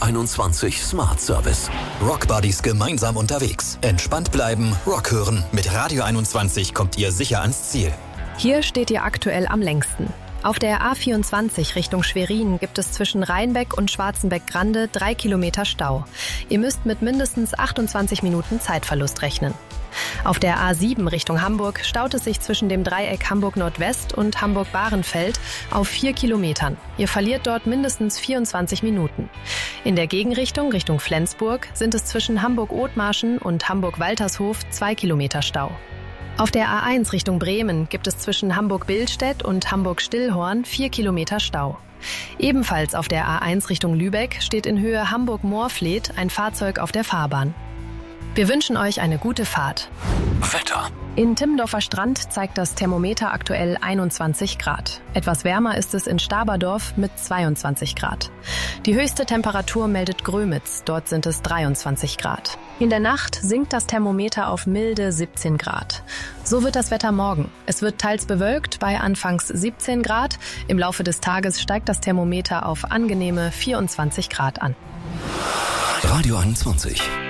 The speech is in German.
21 Smart Service. Rockbuddies gemeinsam unterwegs. Entspannt bleiben, Rock hören. Mit Radio 21 kommt ihr sicher ans Ziel. Hier steht ihr aktuell am längsten. Auf der A24 Richtung Schwerin gibt es zwischen Rheinbeck und Schwarzenbeck-Grande 3 Kilometer Stau. Ihr müsst mit mindestens 28 Minuten Zeitverlust rechnen. Auf der A7 Richtung Hamburg staut es sich zwischen dem Dreieck Hamburg-Nordwest und Hamburg-Bahrenfeld auf 4 Kilometern. Ihr verliert dort mindestens 24 Minuten. In der Gegenrichtung Richtung Flensburg sind es zwischen Hamburg-Othmarschen und Hamburg-Waltershof 2 Kilometer Stau. Auf der A1 Richtung Bremen gibt es zwischen Hamburg-Billstedt und Hamburg-Stillhorn 4 Kilometer Stau. Ebenfalls auf der A1 Richtung Lübeck steht in Höhe Hamburg-Moorfleet ein Fahrzeug auf der Fahrbahn. Wir wünschen euch eine gute Fahrt. Wetter. In Timmendorfer Strand zeigt das Thermometer aktuell 21 Grad. Etwas wärmer ist es in Staberdorf mit 22 Grad. Die höchste Temperatur meldet Grömitz, dort sind es 23 Grad. In der Nacht sinkt das Thermometer auf milde 17 Grad. So wird das Wetter morgen. Es wird teils bewölkt bei anfangs 17 Grad. Im Laufe des Tages steigt das Thermometer auf angenehme 24 Grad an. Radio 21.